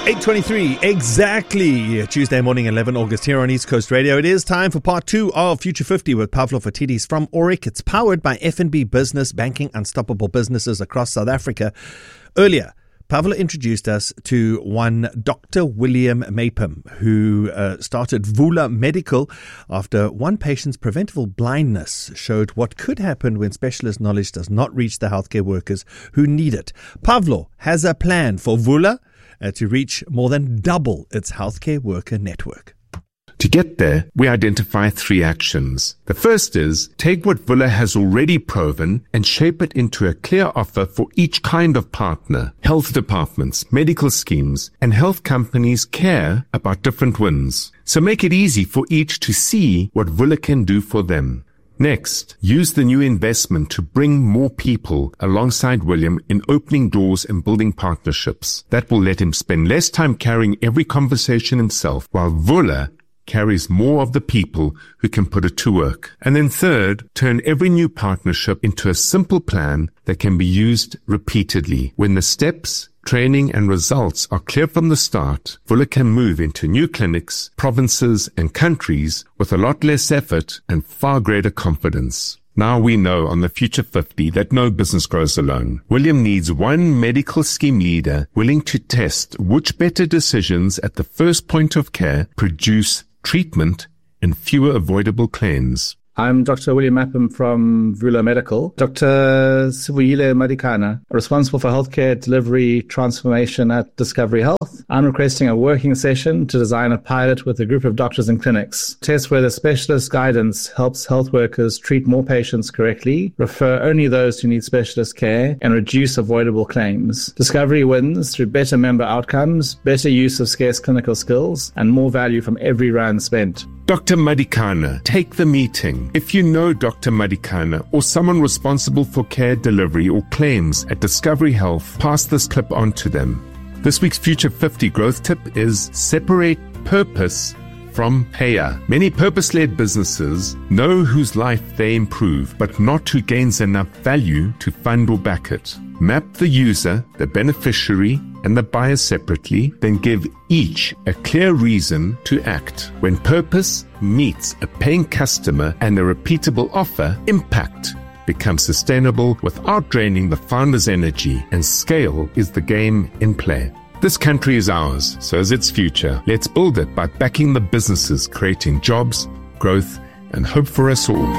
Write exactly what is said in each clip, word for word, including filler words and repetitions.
eight twenty-three, exactly. Tuesday morning, eleven August, here on East Coast Radio. It is time for part two of Future fifty with Pavlo Phitidis from Aurik. It's powered by F N B Business, banking unstoppable businesses across South Africa. Earlier, Pavlo introduced us to one Doctor William Mapim, who uh, started Vula Medical after one patient's preventable blindness showed what could happen when specialist knowledge does not reach the healthcare workers who need it. Pavlo has a plan for Vula uh, to reach more than double its healthcare worker network. To get there, we identify three actions. The first is take what Vula has already proven and shape it into a clear offer for each kind of partner. Health departments, medical schemes, and health companies care about different wins. So make it easy for each to see what Vula can do for them. Next, use the new investment to bring more people alongside William in opening doors and building partnerships. That will let him spend less time carrying every conversation himself, while Vula carries more of the people who can put it to work. And then third, turn every new partnership into a simple plan that can be used repeatedly. When the steps, training and results are clear from the start, Vula can move into new clinics, provinces and countries with a lot less effort and far greater confidence. Now we know on the Future fifty that no business grows alone. William needs one medical scheme leader willing to test which better decisions at the first point of care produce treatment and fewer avoidable claims. I'm Doctor William Mapim from Vula Medical. Doctor Sibuyile Madikana, responsible for healthcare delivery transformation at Discovery Health. I'm requesting a working session to design a pilot with a group of doctors and clinics. Test whether specialist guidance helps health workers treat more patients correctly, refer only those who need specialist care, and reduce avoidable claims. Discovery wins through better member outcomes, better use of scarce clinical skills, and more value from every rand spent. Doctor Madikana, take the meeting. If you know Doctor Madikana or someone responsible for care delivery or claims at Discovery Health, pass this clip on to them. This week's Future fifty growth tip is separate purpose from payer. Many purpose-led businesses know whose life they improve, but not who gains enough value to fund or back it. Map the user, the beneficiary, and the buyer separately, then give each a clear reason to act. When purpose meets a paying customer and a repeatable offer, impact becomes sustainable without draining the founder's energy, and scale is the game in play. This country is ours, so is its future. Let's build it by backing the businesses creating jobs, growth, and hope for us all.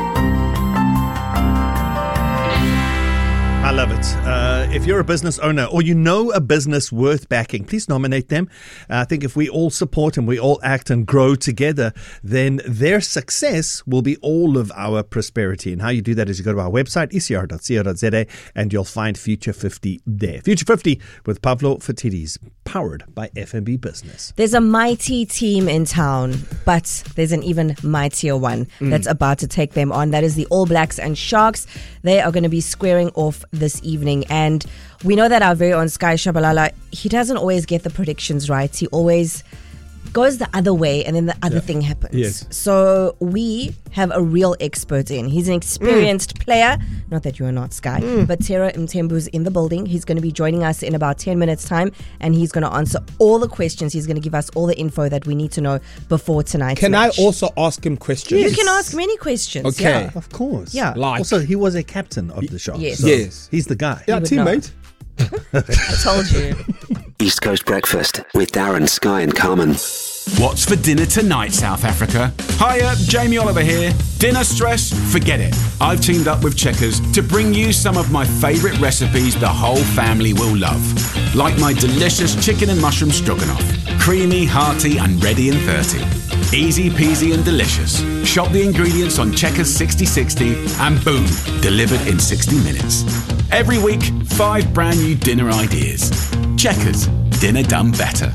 I love it. Uh, if you're a business owner or you know a business worth backing, please nominate them. Uh, I think if we all support and we all act and grow together, then their success will be all of our prosperity. And how you do that is you go to our website, e c r dot co dot z a, and you'll find Future fifty there. Future fifty with Pavlo Phitidis, powered by F N B Business. There's a mighty team in town, but there's an even mightier one mm. that's about to take them on. That is the All Blacks and Sharks. They are going to be squaring off this evening, and we know that our very own Sky Shabalala, he doesn't always get the predictions right. He always goes the other way, and then the other yeah. thing happens. Yes. So we have a real expert in. He's an experienced mm. player. Not that you are not, Sky, mm. but Tera Mthembu's in the building. He's going to be joining us in about ten minutes time, and he's going to answer all the questions. He's going to give us all the info that we need to know before tonight's Can match. I also ask him questions? You can ask many questions. Okay. Yeah. Of course. Yeah. Like. Also, he was a captain of the Sharks. Yes. So yes. He's the guy. Yeah, teammate. I told you. East Coast Breakfast with Darren, Sky and Carmen. What's for dinner tonight, South Africa? Hiya, Jamie Oliver here. Dinner stress? Forget it. I've teamed up with Checkers to bring you some of my favourite recipes the whole family will love. Like my delicious chicken and mushroom stroganoff. Creamy, hearty and ready in thirty. Easy peasy and delicious. Shop the ingredients on Checkers sixty sixty and boom, delivered in sixty minutes. Every week, five brand new dinner ideas. Checkers, dinner done better.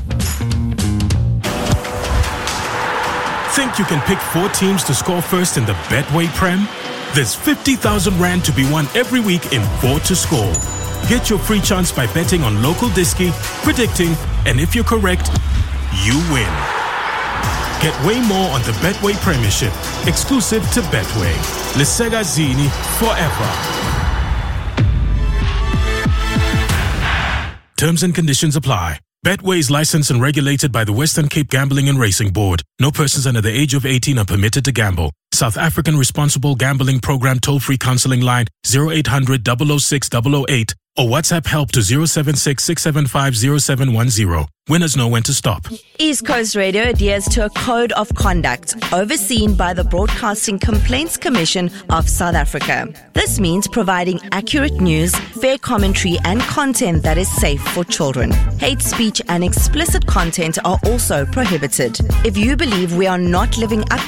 Think you can pick four teams to score first in the Betway Prem? There's fifty thousand rand to be won every week in four to score. Get your free chance by betting on local disky, predicting, and if you're correct, you win. Get way more on the Betway Premiership, exclusive to Betway. Lesega Zini forever. Terms and conditions apply. Betway is licensed and regulated by the Western Cape Gambling and Racing Board. No persons under the age of eighteen are permitted to gamble. South African Responsible Gambling Program toll-free counseling line zero eight hundred, double oh six, double oh eight or WhatsApp help to zero seven six, six seven five, zero seven one zero. Winners know when to stop. East Coast Radio adheres to a code of conduct overseen by the Broadcasting Complaints Commission of South Africa. This means providing accurate news, fair commentary, and content that is safe for children. Hate speech and explicit content are also prohibited. If you believe we are not living up